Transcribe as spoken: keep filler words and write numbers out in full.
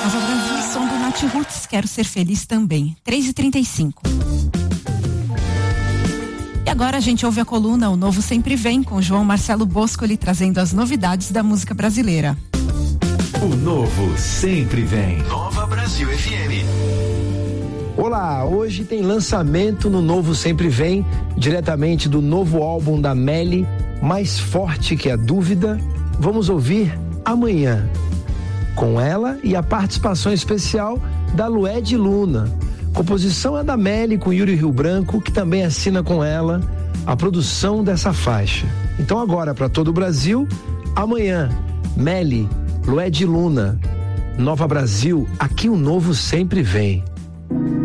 Nova Brasil, som do Nath Roots, quero ser feliz também. três e trinta e cinco. E agora a gente ouve a coluna O Novo Sempre Vem, com João Marcelo Boscoli trazendo as novidades da música brasileira. O Novo Sempre Vem. Nova Brasil F M. Olá, hoje tem lançamento no Novo Sempre Vem, diretamente do novo álbum da Melly, Mais Forte Que a Dúvida. Vamos ouvir Amanhã, com ela e a participação especial da Lued Luna. Composição é da Melly com Yuri Rio Branco, que também assina com ela a produção dessa faixa. Então agora, para todo o Brasil, Amanhã, Melly, Lued Luna, Nova Brasil, aqui o Novo Sempre Vem.